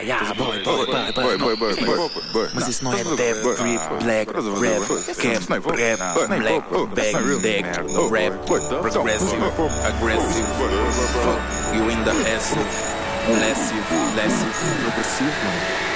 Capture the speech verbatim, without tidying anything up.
yeah, boy, boy, boy, boy, boy, boy, boy, boy. Mas isso não é death, grip, black, rap, cap, rap, black, bag, deck, rap, progressive, aggressive, fuck you in the acid, massive, massive, progressive, mano.